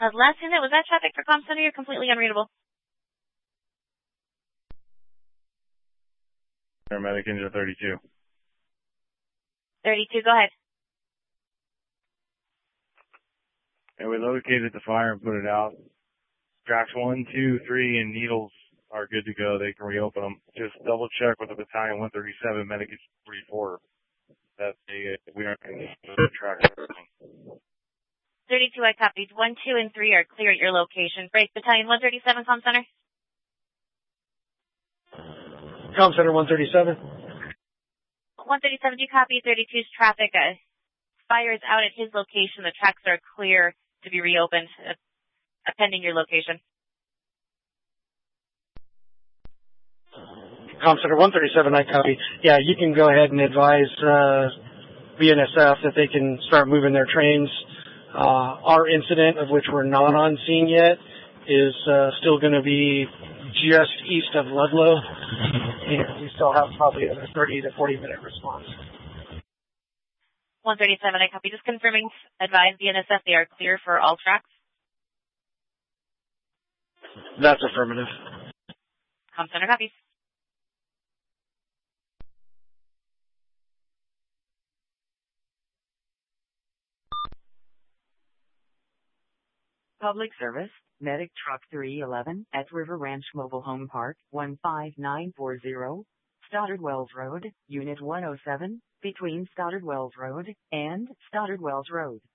Last unit, was that traffic for comm center? You're completely unreadable. Paramedic engine 32. 32, go ahead. And we located the fire and put it out. Tracks 1, 2, 3, and needles are good to go. They can reopen them. Just double check with the battalion 137 medic 34 that we aren't going to track everything. 32, I copied. 1, 2, and 3 are clear at your location. Break battalion 137, comm center. Comm center 137. 137, do you copy? 32's traffic. Fire is out at his location. The tracks are clear to be reopened, pending your location. Comm center 137, I copy. Yeah, you can go ahead and advise BNSF that they can start moving their trains. Our incident, of which we're not on scene yet, is still going to be just east of Ludlow, and we still have probably a 30 to 40 minute response. 137, I copy. Just confirming, advise BNSF they are clear for all tracks. That's affirmative. Comm center copies. Public service, Medic Truck 311 at River Ranch Mobile Home Park, 15940, Stoddard Wells Road, Unit 107, between Stoddard Wells Road and Stoddard Wells Road.